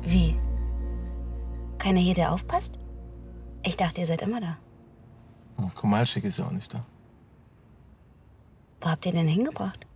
Wie? Keiner hier, der aufpasst? Ich dachte, ihr seid immer da. Oh, Komalczyk ist ja auch nicht da. Wo habt ihr den hingebracht?